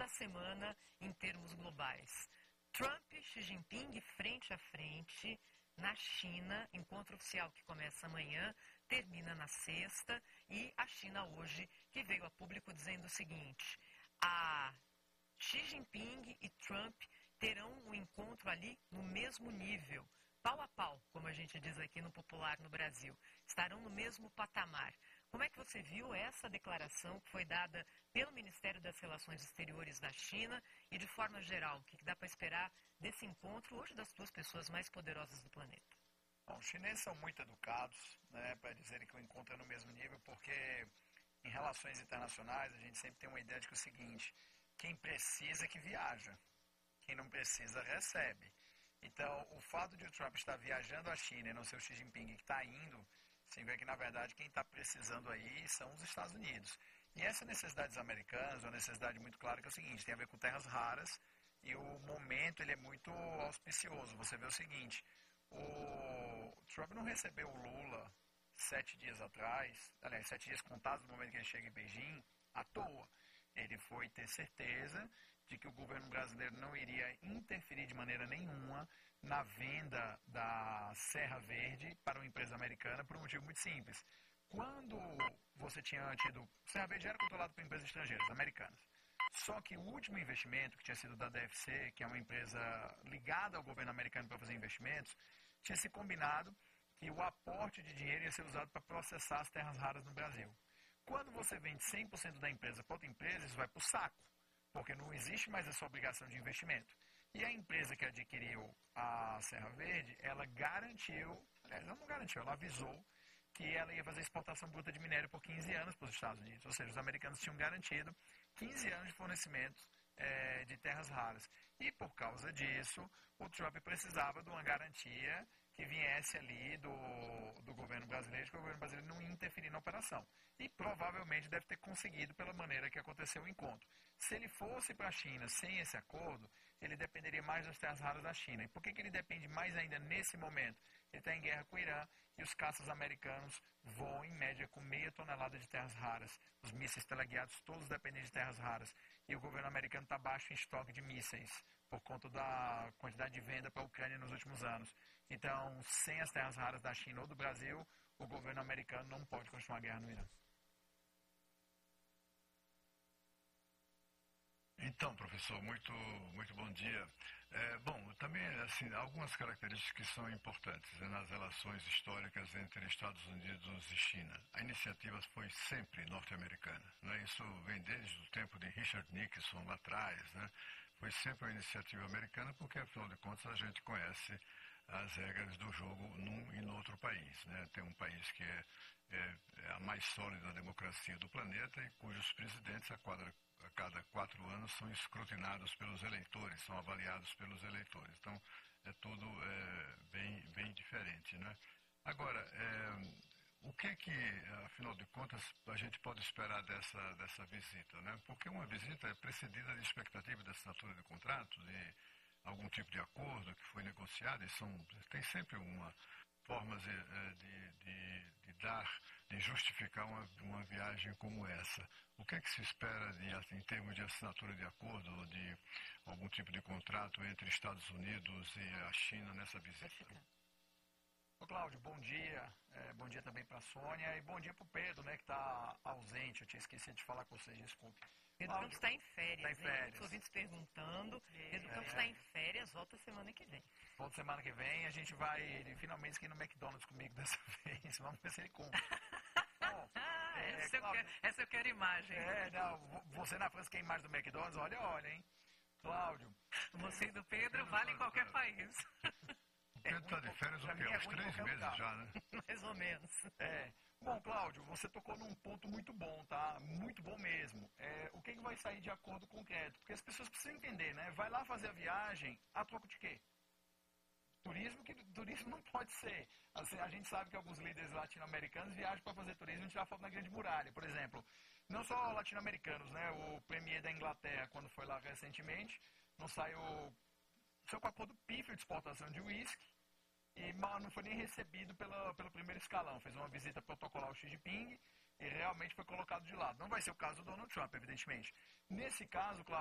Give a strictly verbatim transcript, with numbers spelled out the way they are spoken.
semana em termos globais. Trump e Xi Jinping frente a frente na China, encontro oficial que começa amanhã, termina na sexta, e a China hoje que veio a público dizendo o seguinte: a Xi Jinping e Trump terão um encontro ali no mesmo nível, pau a pau, como a gente diz aqui no popular no Brasil, estarão no mesmo patamar. Como é que você viu essa declaração que foi dada pelo Ministério das Relações Exteriores da China e, de forma geral, o que dá para esperar desse encontro hoje das duas pessoas mais poderosas do planeta? Bom, os chineses são muito educados, né, para dizerem que o encontro é no mesmo nível, porque em relações internacionais a gente sempre tem uma ideia de que é o seguinte: quem precisa é que viaja, quem não precisa recebe. Então, o fato de o Trump estar viajando à China e não ser o Xi Jinping que está indo, significa que, na verdade, quem está precisando aí são os Estados Unidos. E essa necessidade dos americanos, uma necessidade muito clara, que é o seguinte: tem a ver com terras raras, e o momento ele é muito auspicioso. Você vê o seguinte: o Trump não recebeu o Lula sete dias atrás, aliás, sete dias contados no momento que ele chega em Beijing, à toa. Ele foi ter certeza de que o governo brasileiro não iria interferir de maneira nenhuma na venda da Serra Verde para uma empresa americana, por um motivo muito simples. Quando você tinha tido... Serra Verde era controlado por empresas estrangeiras, americanas. Só que o último investimento, que tinha sido da D F C, que é uma empresa ligada ao governo americano para fazer investimentos, tinha se combinado que o aporte de dinheiro ia ser usado para processar as terras raras no Brasil. Quando você vende cem por cento da empresa para outra empresa, isso vai para o saco, porque não existe mais essa obrigação de investimento. E a empresa que adquiriu a Serra Verde, ela garantiu, aliás, ela não garantiu, ela avisou que ela ia fazer exportação bruta de minério por quinze anos para os Estados Unidos. Ou seja, os americanos tinham garantido quinze anos de fornecimento é, de terras raras. E por causa disso, o Trump precisava de uma garantia que viesse ali do, do governo brasileiro, que o governo brasileiro não ia interferir na operação. E provavelmente deve ter conseguido pela maneira que aconteceu o encontro. Se ele fosse para a China sem esse acordo, ele dependeria mais das terras raras da China. E por que, que ele depende mais ainda nesse momento? Ele está em guerra com o Irã e os caças americanos voam em média com meia tonelada de terras raras. Os mísseis teleguiados todos dependem de terras raras. E o governo americano está baixo em estoque de mísseis, por conta da quantidade de venda para a Ucrânia nos últimos anos. Então, sem as terras raras da China ou do Brasil, o governo americano não pode continuar a guerra no Irã. Então, professor, muito, muito bom dia. É, bom, também, assim, algumas características que são importantes, né, nas relações históricas entre Estados Unidos e China. A iniciativa foi sempre norte-americana, né? Isso vem desde o tempo de Richard Nixon lá atrás, né? Foi sempre uma iniciativa americana porque, afinal de contas, a gente conhece as regras do jogo num e no outro país, né? Tem um país que é, é, é a mais sólida democracia do planeta e cujos presidentes a quadra a cada quatro anos são escrutinados pelos eleitores, são avaliados pelos eleitores. Então, é tudo é, bem, bem diferente, né? Agora, é, o que é que, afinal de contas, a gente pode esperar dessa, dessa visita, né? Porque uma visita é precedida de expectativa de assinatura de contrato, de algum tipo de acordo que foi negociado, e são, tem sempre uma formas de, de, de, de dar, de justificar uma, uma viagem como essa. O que é que se espera de, em termos de assinatura de acordo ou de algum tipo de contrato entre Estados Unidos e a China nessa visita? Ô, Cláudio, bom dia. É, bom dia também para a Sônia e bom dia para o Pedro, né, que está ausente. Eu tinha esquecido de falar com vocês, desculpe. Pedro Campos está em férias, está em férias. Os ouvintes perguntando. É, Pedro Campos está é. em férias, volta semana que vem. Volta semana que vem, a gente vai, ele finalmente ir no McDonald's comigo dessa vez. Vamos ver se ele compra. Bom, é, essa, eu quero, essa eu quero imagem. É, não, você na França quer imagem do McDonald's? Olha, olha, hein. Cláudio. Você e do Pedro vale em qualquer país. O Pedro está de férias há uns três meses já, né? Mais ou menos. É. Bom, Cláudio, você tocou num ponto muito bom, tá? Muito bom mesmo. É, o que, que vai sair de acordo concreto? Porque as pessoas precisam entender, né? Vai lá fazer a viagem a troco de quê? Turismo, que turismo não pode ser. Assim, a gente sabe que alguns líderes latino-americanos viajam para fazer turismo e tirar foto na Grande Muralha, por exemplo. Não só latino-americanos, né? O premier da Inglaterra, quando foi lá recentemente, não saiu... Saiu com acordo pífio de exportação de uísque. E mal não foi nem recebido pela, pelo primeiro escalão. Fez uma visita protocolar ao Xi Jinping e realmente foi colocado de lado. Não vai ser o caso do Donald Trump, evidentemente. Nesse caso, claro,